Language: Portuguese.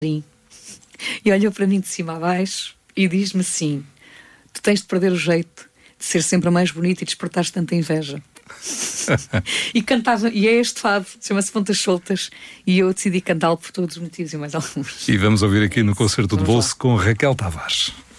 e olhou para mim de cima a baixo e diz-me assim: tu tens de perder o jeito de ser sempre a mais bonita e despertares tanta inveja. E cantava, e é este fado, chama-se Pontas Soltas, e eu decidi cantá-lo por todos os motivos e mais alguns. E vamos ouvir aqui no Concerto de Bolso com Raquel Tavares.